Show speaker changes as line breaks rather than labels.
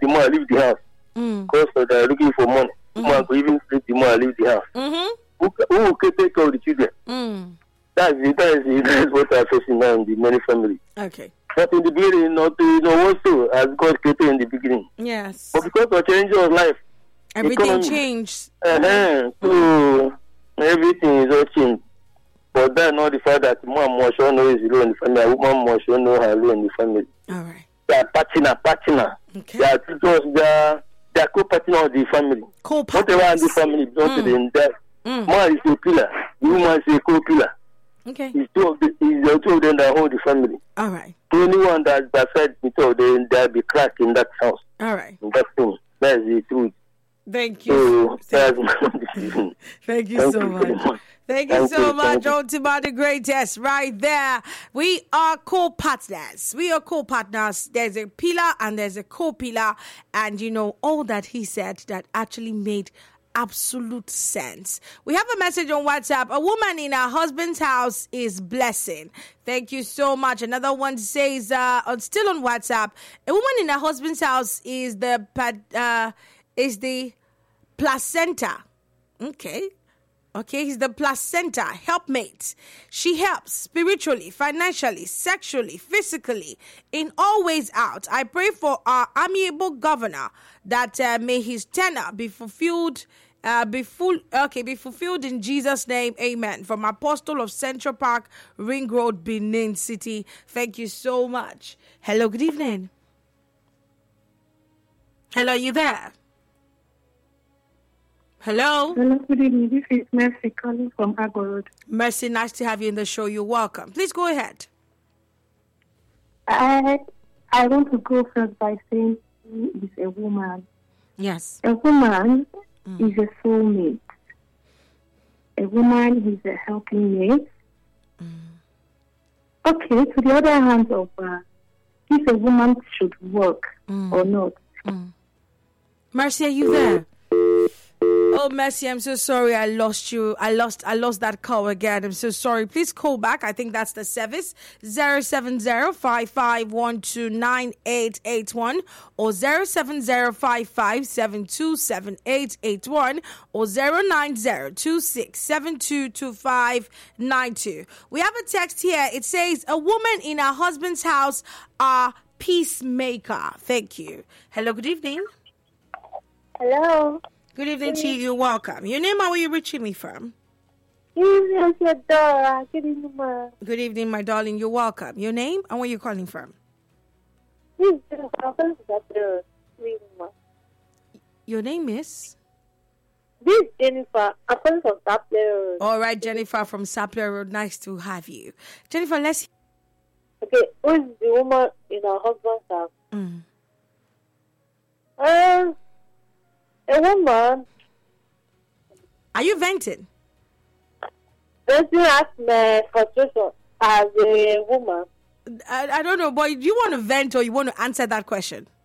the man leave the house. Because they're looking for money. Woman could even sleep the man leave the house. Who will take care of the children? That's what I'm facing now in the many families.
Okay.
But in the beginning, also as God created in the beginning.
Yes.
But because of change of life,
everything changed.
So everything is all changed. But that's not the fact that man must know his role in the family. A woman must know her role in the family.
All right.
They are partner.
Okay.
They are co-partner of the family.
Co-partners.
Whatever the family belongs to them, man is a pillar. The woman is a co-pillar.
Okay.
It's the two of them that hold the family.
All right.
The only one that's beside the two of them, there'll be crack in that house.
All right.
In that thing. That's the truth.
Thank you.
Thank
you so much. Thank you so much, Ultima the Greatest, right there. We are co-partners. There's a pillar and there's a co-pillar. And all that he said that actually made absolute sense. We have a message on WhatsApp. A woman in her husband's house is blessing. Thank you so much. Another one says, still on WhatsApp, a woman in her husband's house is the placenta. Okay, he's the placenta helpmate. She helps spiritually, financially, sexually, physically, in all ways out. I pray for our amiable governor that may his tenure be fulfilled. Be fulfilled in Jesus' name. Amen. From Apostle of Central Park, Ring Road, Benin City. Thank you so much. Hello, good evening. Hello, you there? Hello?
Hello, good evening. This is Mercy calling from Agorod.
Mercy, nice to have you in the show. You're welcome. Please go ahead.
I want to go first by saying he is a woman.
Yes.
A woman is a soulmate. A woman is a helping mate. Okay, to the other hand of if a woman should work or not.
Mercy, are you there? Oh, Mercy, I'm so sorry I lost you. I lost that call again. I'm so sorry. Please call back. I think that's the service. 070-5512-9881 or 070-5572-7881 or 090-2672-2592. We have a text here. It says, a woman in her husband's house are peacemaker. Thank you. Hello, good evening.
Hello.
Good evening to you. You're welcome. Your name and where you reaching me from?
Good evening, Dora. Good evening, ma.
Good evening, my darling. You're welcome. Your name and where you calling from? Your name is?
This is Jennifer. I'm calling from Sapler Road.
All right, Jennifer from Sapler Road. Nice to have you. Jennifer, let's...
Okay, who is the woman in her husband's house? A woman.
Are you venting?
Venting at my frustration as a woman.
I don't know, but do you want to vent or you want to answer that question?